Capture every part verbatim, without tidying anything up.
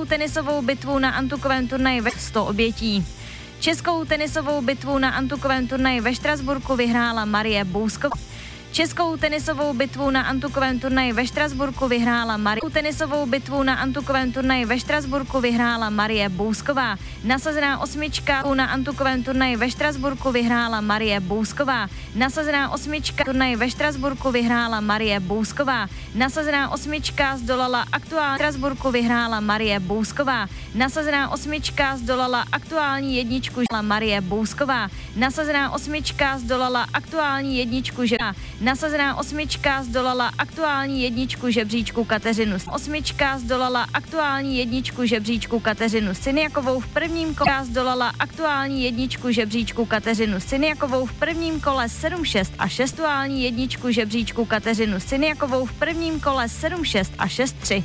tenisovou bitvu na antukovém turnaji ve sto obětí. Českou tenisovou bitvu na antukovém turnaji ve Štrasburku vyhrála Marie Bousková. Českou tenisovou bitvu na antukovém turnaji ve Štrasburku vyhrála Marie. Tenisovou bitvu na antukovém turnaji ve Štrasburku vyhrála Marie Bousková. Nasazená osmička na antukovém turnaji ve Štrasburku vyhrála Marie Bousková. Nasazená osmička turnaji ve Štrasburku vyhrála Marie Bousková. Nasazená osmička zdolala aktuální Štrasburku vyhrála Marie Bousková. Nasazená osmička zdolala aktuální jedničku Marie Bousková. Nasazená osmička zdolala aktuální jedničku žena. Nasazená osmička zdolala aktuální jedničku žebříčku Kateřinu. Osmička zdolala aktuální jedničku žebříčku Kateřinu Syniakovou v prvním kole. Zdolala aktuální jedničku žebříčku Kateřinu Syniakovou v prvním kole sedm šest a šest. Aktuální jedničku žebříčku Kateřinu Syniakovou v prvním kole sedm šest a šest tři.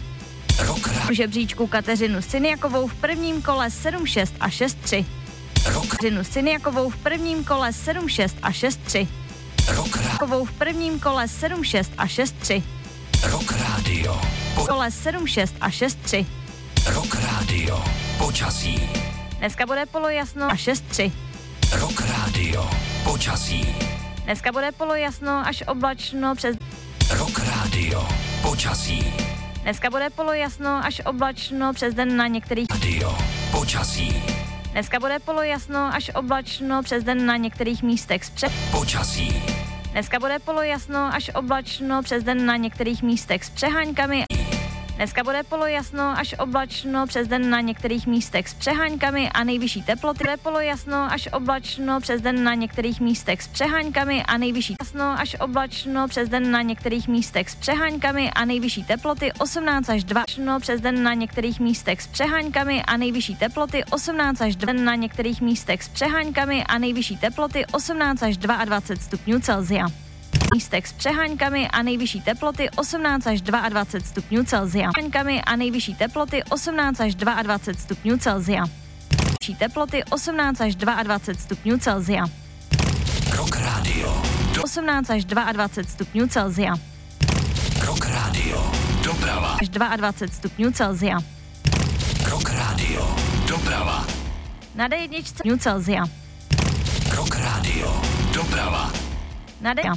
Žebříčku Kateřinu Syniakovou v prvním kole sedm šest a šest tři. Kateřinu Syniakovou v prvním kole sedm šest a šest tři. Rock v prvním kole sedm šest a šest tři. Rock Radio. Po... Kole sedm šest a šest tři. Rock Radio. Počasí. Dneska bude polojasno a šest tři. Rock Radio. Počasí. Dneska bude polojasno až oblačno přes... Rock Radio. Počasí. Dneska bude polojasno až oblačno přes den na některých... Radio. Počasí. Dneska bude polojasno až oblačno přes den na některých místech s před... Počasí. Dneska bude polojasno až oblačno přes den na některých místech s přeháňkami. Dneska bude polojasno až oblačno přes den na některých místech s přeháňkami a nejvyšší teploty. Bude polojasno až oblačno přes den na některých místech s přeháňkami a nejvyšší jasno až oblačno přes den na některých místech s přeháňkami a nejvyšší teploty osmnáct až dvacet přes den na některých místech s přeháňkami a nejvyšší teploty osmnáct až dvacet na některých místech s přeháňkami a nejvyšší teploty osmnáct až dvacet dva stupňů Celsia. Místech s přeháňkami a nejvyšší teploty osmnáct až dvacet dva stupňů Celsia. Přeháňkami a nejvyšší teploty osmnáct až dvacet dva stupňů Celsia. Nejvyšší teploty osmnáct až dvacet dva stupňů Celsia. Rock Radio. Do... osmnáct až dvacet dva stupňů Celsia. Rock Radio. Doprava. Až dvacet dva stupňů Celsia. Rock Radio. Doprava. Na D jedna stupňů Celsia. Rock Radio. Doprava. Na D...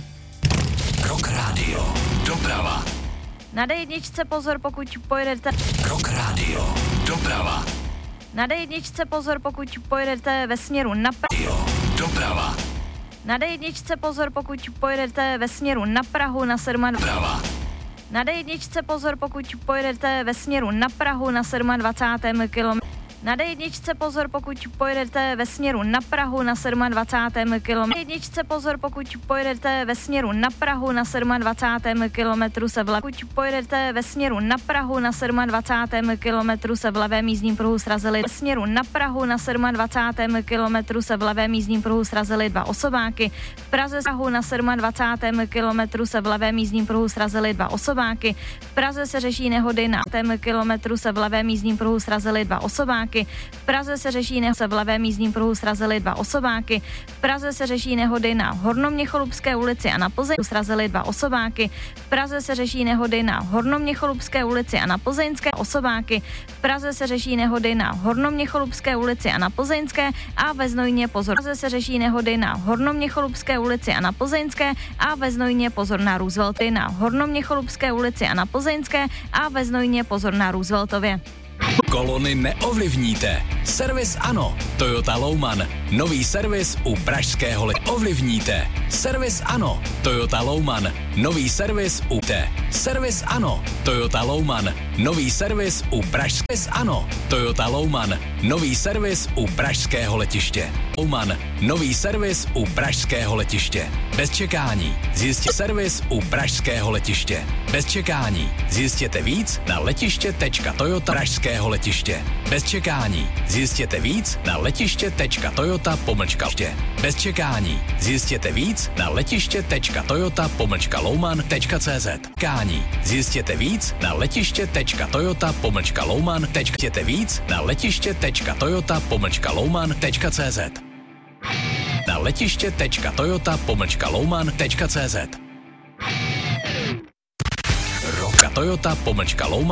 Rock Radio. Doprava. Na D jedna pozor, pokud pojedete... Rock Radio. Doprava. Na D jedna pozor, pokud pojedete ve směru na Prahu. Doprava. Na D jedna pozor, pokud pojedete ve směru na Prahu na sedm. Doprava. Na D jedna pozor, pokud pojedete ve směru na Prahu na dvacátém sedmém kilometru. Na D jedna pozor, pokud pojedete ve směru na Prahu na dvacátém sedmém kilometru. Na D jedna pozor, pokud pojedete ve směru na Prahu na dvacátém sedmém kilometru se vlevo. Pokud pojedete ve směru na Prahu na dvacátém sedmém kilometru se v levém jízdním pruhu srazili. Ve směru na Prahu na dvacátém sedmém kilometru se v levém jízdním pruhu srazili dva osobáky. V Praze Prahu na dvacátém sedmém kilometru se v levém jízdním pruhu srazili dva osobáky. V Praze se řeší nehody na dvacátém kilometru se v levém jízdním pruhu srazili dva osobáky. V Praze se řeší nehody se v levém jízdním pruhu srazili dva osobáky. V Praze se řeší nehody na Hornoměcholubské ulici a na Plzeňské srazili dva osobáky. V Praze se řeší nehody na Hornoměcholubské ulici a na Plzeňské osobáky. V Praze se řeší nehody na Hornoměcholubské ulici a na Plzeňské a ve Znojmě pozor. V Praze se řeší nehody na Hornoměcholubské ulici a na Plzeňské a ve Znojmě pozor na Rooseveltově. Na Hornoměcholubské ulici a na Plzeňské a ve Znojmě pozor na Rooseveltově. Kolony neovlivníte. Servis ano. Toyota Louman. Nový servis u pražského li... Ovlivníte. Servis ano. Toyota Louman. Nový servis u T. Servis ano. Toyota Louman. Nový servis u pražského ano. Toyota Louman. Nový servis u pražského letiště. Louman. Nový servis u pražského letiště. Bez čekání. Zjistěte servis u pražského letiště. Bez čekání. Zjistěte víc na letiště tečka toyota pražského letiště. Bez čekání. Zjistěte víc na letiště tečka toyota pomlčka ště. Bez čekání. Zjistěte víc na letiště tečka toyota pomlčka louman tečka cz. Kání. Zjistěte víc na letiště tečka toyota pomlčka louman tečka cz. víc na letiště tečka toyota pomlčka louman tečka cz. Na letiště tečka toyota pomlčka louman tečka cz. Roka Toyota pomlčka Louman